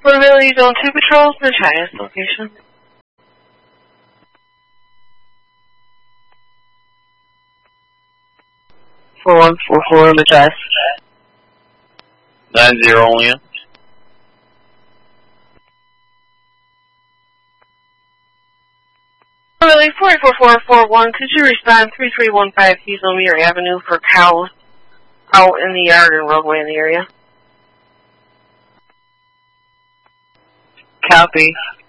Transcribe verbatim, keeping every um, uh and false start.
Portability Zone two patrols, the highest location. four one four four, Matthias. nine zero Leon. Portability four eight four four four one, could you respond three three one five Hazelmere Avenue for cows out in the yard and roadway in the area? Copy.